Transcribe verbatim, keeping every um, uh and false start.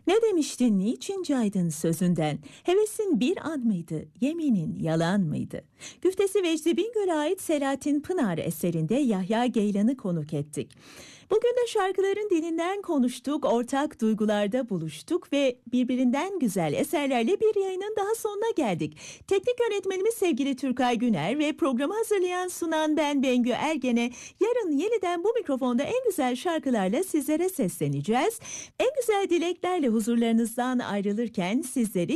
Ne demiştin, niçin caydın sözünden? Hevesin bir an mıydı, yeminin yalan mıydı? Güftesi Vecdi Bingöl'e ait Selahattin Pınar eserinde Yahya Geylan'ı konuk ettik. Bugün de şarkıların dilinden konuştuk, ortak duygularda buluştuk ve birbirinden güzel eserlerle bir yayının daha sonuna geldik. Teknik yönetmenimiz sevgili Türkay Güner ve programı hazırlayan sunan ben Bengü Ergen'e yarın yeniden bu mikrofonda en güzel şarkılarla sizlere sesleneceğiz. En güzel dileklerle huzurlarınızdan ayrılırken sizleri